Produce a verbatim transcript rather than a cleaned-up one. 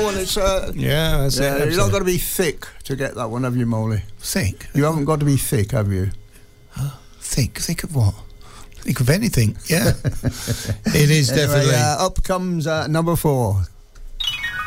one. It's uh, yeah, that's yeah, it. You've not got to be thick to get that one, have you, Molly? Thick? You haven't got to be thick, have you? Uh, thick? Thick of what? Think of anything, yeah. It is anyway, definitely. Uh, up comes uh, number four.